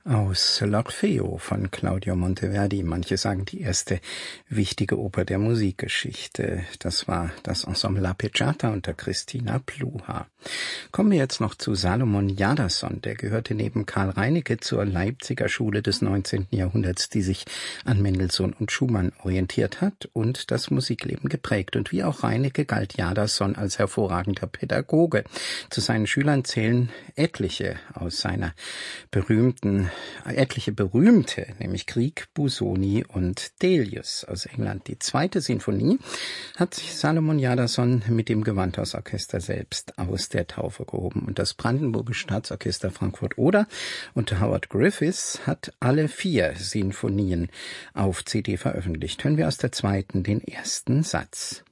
Aus L'Orfeo von Claudio Monteverdi, manche sagen die erste wichtige Oper der Musikgeschichte. Das war das Ensemble La Pecciata unter Christina Pluhar. Kommen wir jetzt noch zu Salomon Jadason. Der gehörte neben Karl Reinecke zur Leipziger Schule des 19. Jahrhunderts, die sich an Mendelssohn und Schumann orientiert hat und das Musikleben geprägt. Und wie auch Reinecke galt Jadason als hervorragender Pädagoge. Zu seinen Schülern zählen etliche berühmte, nämlich Grieg, Busoni und Delius aus England. Die zweite Sinfonie hat Salomon Jadason mit dem Gewandhausorchester selbst aus der Taufe gehoben. Und das Brandenburgische Staatsorchester Frankfurt-Oder unter Howard Griffiths hat alle 4 Sinfonien auf CD veröffentlicht. Hören wir aus der zweiten den ersten Satz.